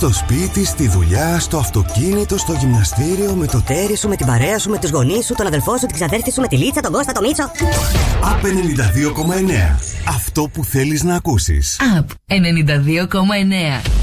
Στο σπίτι, στη δουλειά, στο αυτοκίνητο, στο γυμναστήριο, με το τέρι σου, με την παρέα σου, με τους γονείς σου, τον αδελφό σου, την ξαδέρφη σου, με τη Λίτσα, τον Κώστα, τον Μίτσο. Απ 92,9. Αυτό που θέλεις να ακούσεις. Απ 92,9.